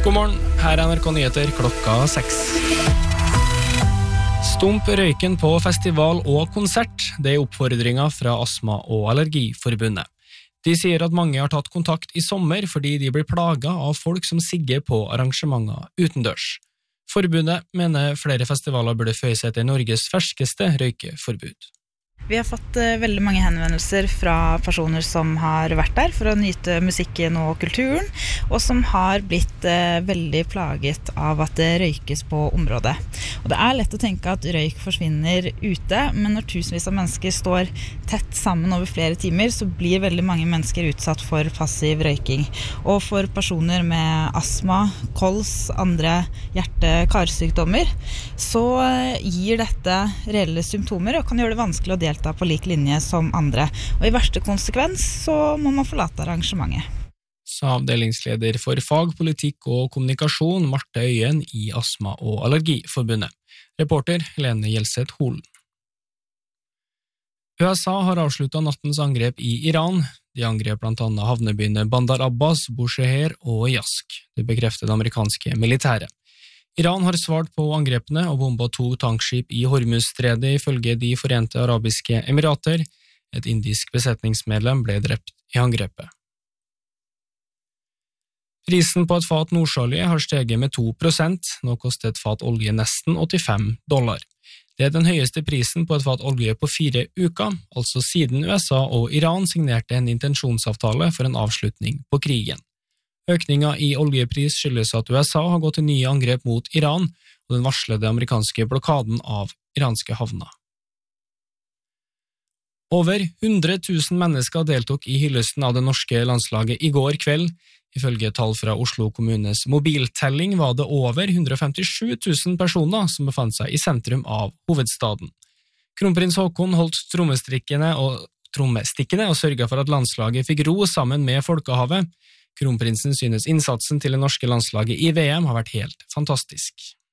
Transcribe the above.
God morgen, her er NRK Nyheter klokka 6. Stump røyken på festival og konsert, det er oppfordringer fra Astma- og Allergiforbundet. De sier at mange har tatt kontakt i sommer fordi de blir plaget av folk som sigger på arrangementer utendørs. Forbundet mener flere festivaler burde føye seg til Norges ferskeste røykeforbud. Vi har fått veldig mange henvendelser fra personer som har vært der for å nyte musikken og kulturen, og som har blitt veldig plaget av at det røykes på området. Og det er lett å tenke at røyk forsvinner ute, men når tusenvis av mennesker står tett sammen over flere timer, så blir veldig mange mennesker utsatt for passiv røyking. Og for personer med astma, kols, andre hjerte-karsykdommer, så gir dette reelle symptomer og kan gjøre det vanskelig å delta på lik linje som andre. Og i verste konsekvens så må man forlate arrangementet. Sa avdelingsleder for fagpolitikk og kommunikasjon Marte Øyen i Astma- og Allergiforbundet. Reporter Helene Gjelseth Holen. USA har avsluttet nattens angrep i Iran. De angrep blant annet havnebyene Bandar Abbas, Bushehr og Yazd. Det bekrefter det amerikanske militæret. Iran har svart på angrepene og bombet 2 tankskip i Hormuzstredet ifølge de Forente Arabiske Emirater. Et indisk besetningsmedlem ble drept i angrepet. Prisen på et fat nordsjøolje har steget med 2%, nå koster et fat olje nesten $85. Det er den høyeste prisen på et fat olje på 4 uker, altså siden USA og Iran signerte en intensjonsavtale for en avslutning på krigen. Økningen i oljepris skyldes at USA har gått til nye angrep mot Iran og den varslede amerikanske blokaden av iranske havner. Over 100 000 mennesker deltok i hyllesten av det norske landslaget i går kveld. Ifølge tall fra Oslo kommunes mobiltelling var det over 157 000 personer som befant seg i sentrum av hovedstaden. Kronprins Haakon holdt trommestikkene og sørget for at landslaget fikk ro sammen med folkehavet. Kronprinsen synes innsatsen til det norske landslaget i VM har vært helt fantastisk.